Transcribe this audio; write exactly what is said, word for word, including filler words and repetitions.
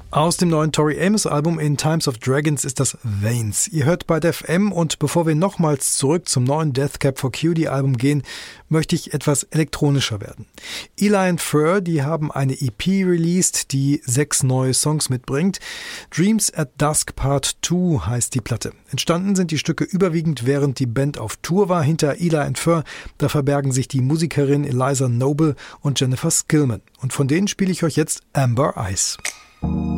Aus dem neuen Tori Amos Album In Times of Dragons ist das Veins. Ihr hört bei Def M und bevor wir nochmals zurück zum neuen Death Cab for Cutie Album gehen, möchte ich etwas elektronischer werden. Eli and Fur, die haben eine E P released, die sechs neue Songs mitbringt. Dreams at Dusk Part zwei heißt die Platte. Entstanden sind die Stücke überwiegend, während die Band auf Tour war. Hinter Eli and Fur, da verbergen sich die Musikerin Eliza Noble und Jennifer Skillman. Und von denen spiele ich euch jetzt Amber Eyes.